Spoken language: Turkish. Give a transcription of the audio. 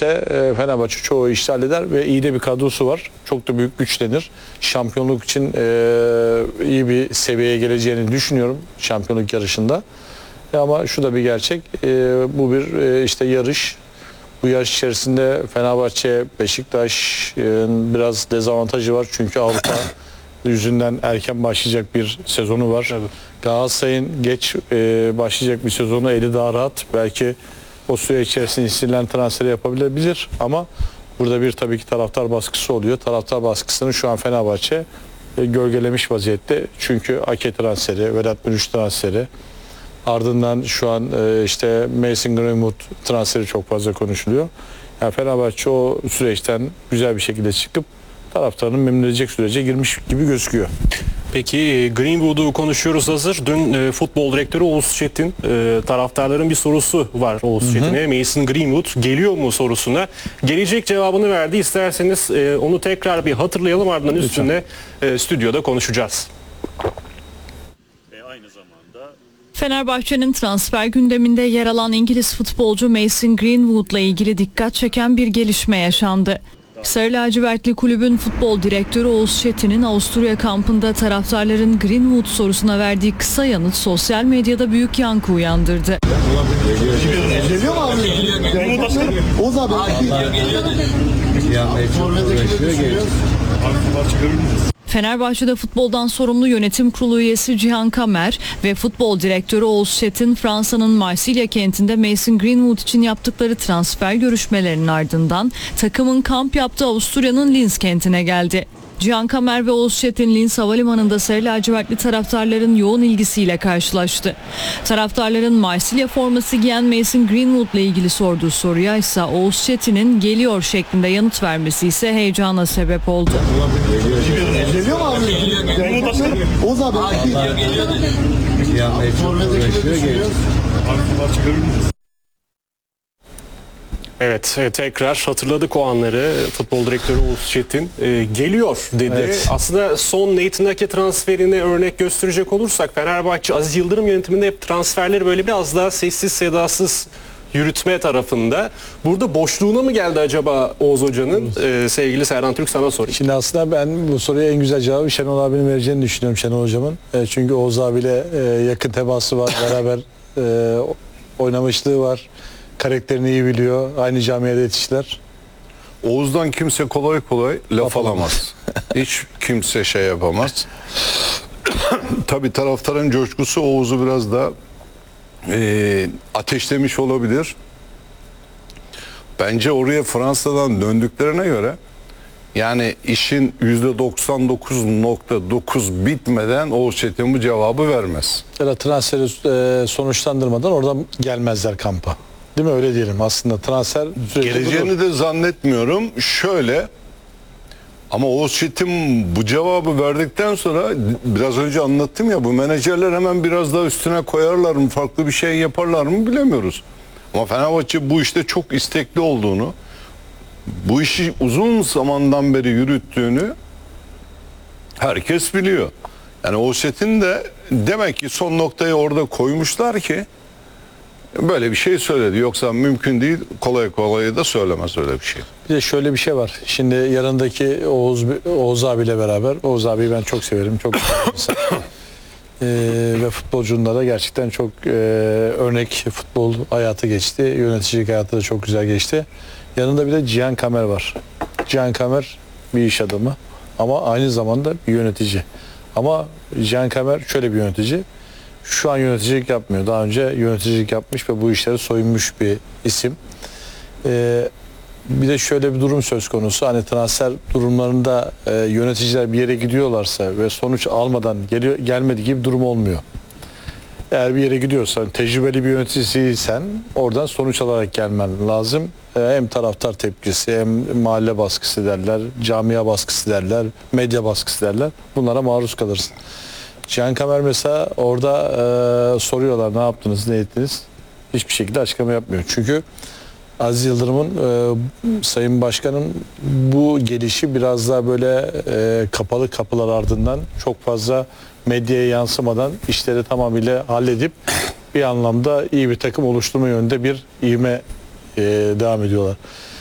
gelirse Fenerbahçe çoğu işi halleder ve iyi de bir kadrosu var. Çok da büyük güçlenir. Şampiyonluk için iyi bir seviyeye geleceğini düşünüyorum şampiyonluk yarışında. Ama şu da bir gerçek. Bu bir işte yarış. Bu yarış içerisinde Fenerbahçe, Beşiktaş'ın biraz dezavantajı var. Çünkü Avrupa yüzünden erken başlayacak bir sezonu var. Evet. Galatasaray'ın geç başlayacak bir sezonu, eli daha rahat. Belki o süre içerisinde istenilen transferi yapabilir ama burada bir tabii ki taraftar baskısı oluyor. Taraftar baskısını şu an Fenerbahçe gölgelemiş vaziyette. Çünkü Ake transferi, Vedat Muriç transferi, ardından şu an işte Mason Greenwood transferi çok fazla konuşuluyor. Yani Fenerbahçe o süreçten güzel bir şekilde çıkıp taraftarının memnun edecek sürece girmiş gibi gözüküyor. Peki Greenwood'u konuşuyoruz hazır. Dün futbol direktörü Oğuz Çetin, taraftarların bir sorusu var Oğuz Çetin'e. Mason Greenwood geliyor mu sorusuna. Gelecek cevabını verdi. İsterseniz onu tekrar bir hatırlayalım, ardından üstünde stüdyoda konuşacağız. Fenerbahçe'nin transfer gündeminde yer alan İngiliz futbolcu Mason Greenwood'la ilgili dikkat çeken bir gelişme yaşandı. Sarı lacivertli kulübün futbol direktörü Oğuz Çetin'in Avusturya kampında taraftarların Greenwood sorusuna verdiği kısa yanıt sosyal medyada büyük yankı uyandırdı. Geliyor mu abi? Oğuz abi. Fenerbahçe'de futboldan sorumlu yönetim kurulu üyesi Cihan Kamer ve futbol direktörü Oğuz Çetin, Fransa'nın Marsilya kentinde Mason Greenwood için yaptıkları transfer görüşmelerinin ardından takımın kamp yaptığı Avusturya'nın Linz kentine geldi. Cihan Kamer ve Oğuz Çetin Linz Havalimanı'nda sarı lacivertli taraftarların yoğun ilgisiyle karşılaştı. Taraftarların Marsilya forması giyen Mason Greenwood'la ilgili sorduğu soruya ise Oğuz Çetin'in geliyor şeklinde yanıt vermesi ise heyecana sebep oldu. Geliyor mu abi? Oğuz abi. Evet, tekrar hatırladık o anları. Futbol direktörü Oğuz Çetin geliyor dedi. Evet. Aslında son Nathan Ake transferine örnek gösterecek olursak Fenerbahçe Aziz Yıldırım yönetiminde hep transferleri böyle biraz daha sessiz sedasız yürütme tarafında. Burada boşluğuna mı geldi acaba Oğuz Hoca'nın? Sevgili Serhan Türk, sana sorayım. Şimdi aslında ben bu soruya en güzel cevabı Şenol abinin vereceğini düşünüyorum, Şenol Hocam'ın. Çünkü Oğuz abiyle yakın teması var, beraber oynamışlığı var. Karakterini iyi biliyor. Aynı camiada yetiştiler. Oğuz'dan kimse kolay kolay laf alamaz. Hiç kimse şey yapamaz. Tabii taraftarın coşkusu Oğuz'u biraz da ateşlemiş olabilir. Bence oraya Fransa'dan döndüklerine göre yani işin %99.9 bitmeden Oğuz Çetin bu cevabı vermez. Ya da transferi sonuçlandırmadan oradan gelmezler kampa. Değil mi? Öyle diyelim. Aslında transfer geleceğini de zannetmiyorum. Şöyle, ama Oğuz Çetin bu cevabı verdikten sonra biraz önce anlattım ya, bu menajerler hemen biraz daha üstüne koyarlar mı, farklı bir şey yaparlar mı bilemiyoruz. Ama Fenerbahçe bu işte çok istekli olduğunu, bu işi uzun zamandan beri yürüttüğünü herkes biliyor. Yani Oğuz Çetin de demek ki son noktayı orada koymuşlar ki böyle bir şey söyledi. Yoksa mümkün değil, kolay kolay da söylemez öyle bir şey. Bir de şöyle bir şey var. Şimdi yanındaki Oğuz abiyle beraber, Oğuz abiyi ben çok severim. Çok ve futbolcunun da gerçekten çok örnek futbol hayatı geçti. Yöneticilik hayatı da çok güzel geçti. Yanında bir de Cihan Kamer var. Cihan Kamer bir iş adamı ama aynı zamanda bir yönetici. Ama Cihan Kamer şöyle bir yönetici. Şu an yöneticilik yapmıyor. Daha önce yöneticilik yapmış ve bu işlere soyunmuş bir isim. Bir de şöyle bir durum söz konusu. Hani transfer durumlarında yöneticiler bir yere gidiyorlarsa ve sonuç almadan gelmediği gibi durum olmuyor. Eğer bir yere gidiyorsan, tecrübeli bir yöneticiysen oradan sonuç alarak gelmen lazım. Hem taraftar tepkisi, hem mahalle baskısı derler, camia baskısı derler, medya baskısı derler. Bunlara maruz kalırsın. Cihan Kamer mesela orada soruyorlar ne yaptınız, ne ettiniz? Hiçbir şekilde açıklama yapmıyor. Çünkü Aziz Yıldırım'ın, Sayın Başkan'ın bu gelişi biraz daha böyle kapalı kapılar ardından çok fazla medyaya yansımadan işleri tamamıyla halledip bir anlamda iyi bir takım oluşturma yönünde bir ivme devam ediyorlar.